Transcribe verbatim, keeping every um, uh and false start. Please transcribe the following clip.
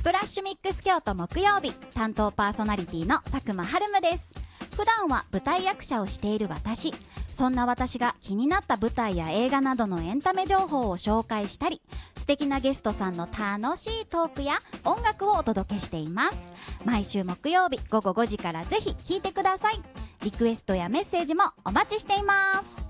スプラッシュミックス京都木曜日、担当パーソナリティの佐久間春夢です。普段は舞台役者をしている私。そんな私が気になった舞台や映画などのエンタメ情報を紹介したり、素敵なゲストさんの楽しいトークや音楽をお届けしています。毎週木曜日ごごごじからぜひ聴いてください。リクエストやメッセージもお待ちしています。